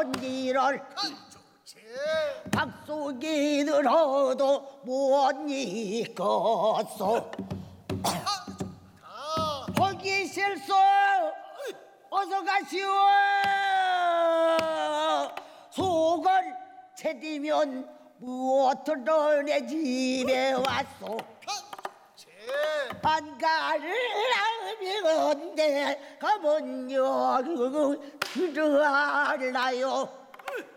편지를 박수기 들어도 못 읽었소. 보기 싫소. 어서 가시오. 속을 채디면 무엇으로 내 집에 왔소. 반가를 하면데 가면요 들어알라요.